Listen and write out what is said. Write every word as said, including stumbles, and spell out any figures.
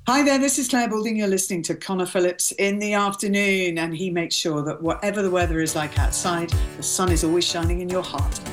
Hi there, this is Claire Balding. You're listening to Connor Phillips in the afternoon, and he makes sure that whatever the weather is like outside, the sun is always shining in your heart.